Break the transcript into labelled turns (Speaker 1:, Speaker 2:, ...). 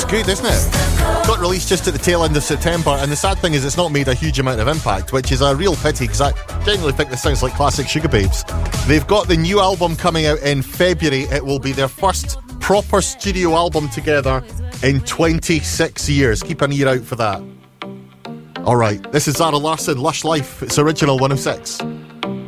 Speaker 1: good, isn't it? Got released just at the tail end of September, and the sad thing is it's not made a huge amount of impact, which is a real pity, because I genuinely think this sounds like classic Sugababes. They've got the new album coming out in February. It will be their first proper studio album together in 26 years. Keep an ear out for that. Alright, this is Zara Larsson, Lush Life. It's original 106.